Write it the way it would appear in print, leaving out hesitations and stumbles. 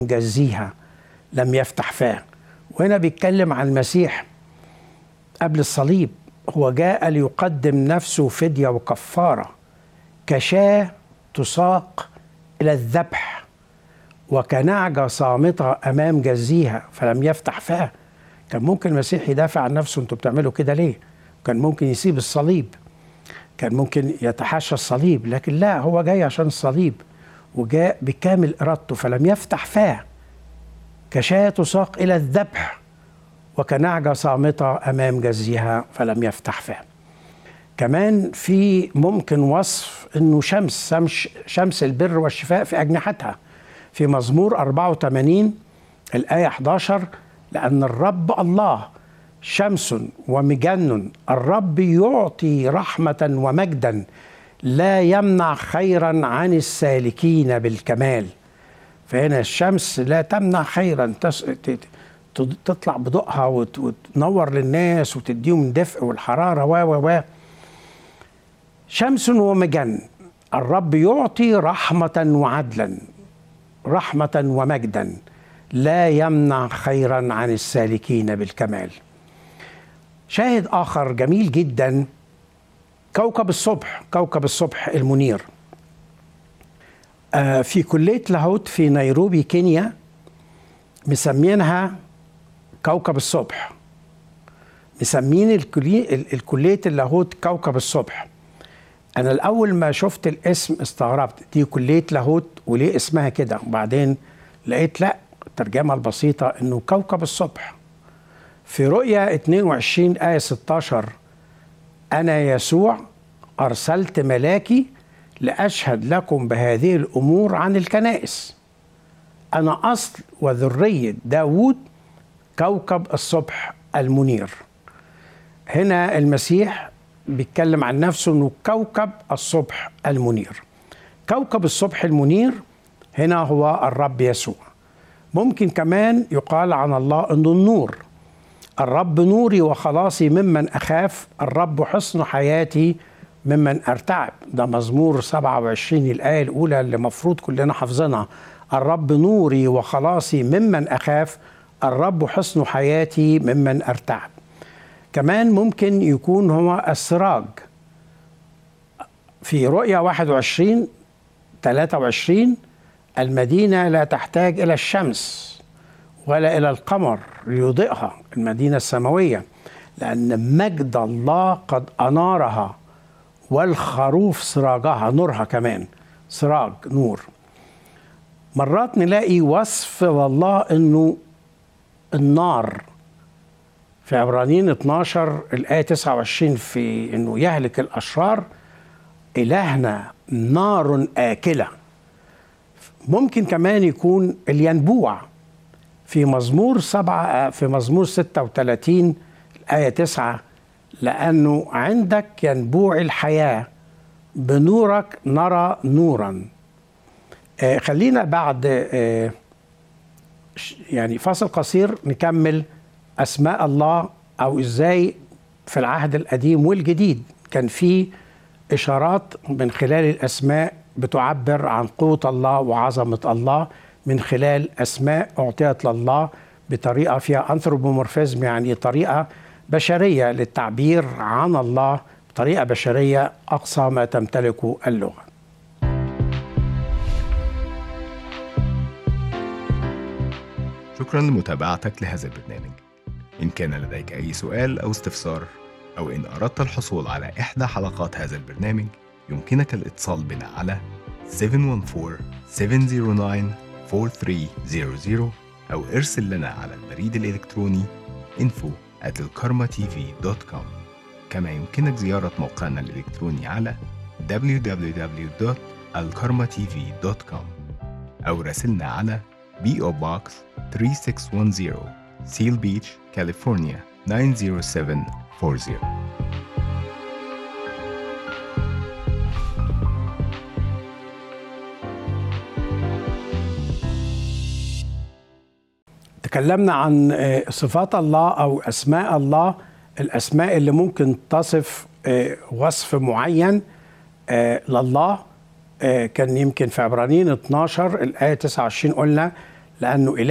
جزيها لم يفتح فاه. وهنا بيتكلم عن المسيح قبل الصليب، هو جاء ليقدم نفسه فدية وكفارة كشاة تساق إلى الذبح، وكنعجة صامتة أمام جزيها فلم يفتح فاه. كان ممكن المسيح يدافع عن نفسه، انتوا بتعملوا كده ليه؟ كان ممكن يسيب الصليب، كان ممكن يتحاشى الصليب، لكن لا، هو جاي عشان الصليب وجاء بكامل إرادته فلم يفتح فاه كشاة تساق إلى الذبح، وكنعجة صامتة أمام جزيها فلم يفتح فاه. كمان في ممكن وصف أنه شمس البر والشفاء في أجنحتها في مزمور 84 الآية 11: لأن الرب الله شمس ومجن، الرب يعطي رحمة ومجدا، لا يمنع خيرا عن السالكين بالكمال. فهنا الشمس لا تمنع خيرا، تطلع بضوءها وتنور للناس وتديهم دفء والحرارة و شمس ومجن، الرب يعطي رحمة وعدلا، رحمة ومجدا، لا يمنع خيرا عن السالكين بالكمال. شاهد آخر جميل جدا، كوكب الصبح، كوكب الصبح المنير. في كلية لاهوت في نيروبي كينيا مسمينها كوكب الصبح، مسمين الكلية اللاهوت كوكب الصبح. أنا الأول ما شفت الاسم استغربت، دي كلية لاهوت وليه اسمها كده؟ وبعدين لقيت لا، الترجمة البسيطة إنه كوكب الصبح. في رؤيا 22 آية 16: أنا يسوع أرسلت ملاكي لأشهد لكم بهذه الأمور عن الكنائس، أنا أصل وذرية داود كوكب الصبح المنير. هنا المسيح بيتكلم عن نفسه أنه كوكب الصبح المنير. كوكب الصبح المنير هنا هو الرب يسوع. ممكن كمان يقال عن الله أنه النور، الرب نوري وخلاصي ممن أخاف، الرب حصن حياتي ممن أرتعب. ده مزمور 27 الآية الأولى اللي مفروض كلنا حافظينها: الرب نوري وخلاصي ممن أخاف، الرب حصن حياتي ممن أرتعب. كمان ممكن يكون هو السراج. في رؤيا 21 23: المدينة لا تحتاج إلى الشمس ولا إلى القمر ليضيئها، المدينة السماوية، لأن مجد الله قد أنارها، والخروف سراجها، نورها كمان سراج نور. مرات نلاقي وصف لله أنه النار في عبرانيين 12 الآية 29 في أنه يهلك الأشرار، إلهنا نار آكلة. ممكن كمان يكون الينبوع في مزمور 36 الآية 9: لأنه عندك ينبوع الحياة، بنورك نرى نورا. خلينا بعد يعني فاصل قصير نكمل أسماء الله، أو إزاي في العهد القديم والجديد كان في إشارات من خلال الأسماء بتعبر عن قوة الله وعظمة الله، من خلال أسماء أعطيت لله بطريقة فيها أنثروبومورفيزم، يعني طريقة بشرية للتعبير عن الله بطريقة بشرية أقصى ما تمتلكه اللغة. شكرا لمتابعتك لهذا البرنامج. إن كان لديك أي سؤال أو استفسار، أو إن أردت الحصول على إحدى حلقات هذا البرنامج، يمكنك الاتصال بنا على 714-709-4300 أو ارسل لنا على البريد الإلكتروني info@elkarmatv.com. كما يمكنك زيارة موقعنا الإلكتروني على www.elkarmatv.com أو راسلنا على P.O. Box 3610 Seal Beach, California 90740. تكلمنا عن صفات الله أو أسماء الله، الأسماء اللي ممكن تصف وصف معين لله. كان يمكن في عبرانيين 12 الآية 29 قلنا: لأنه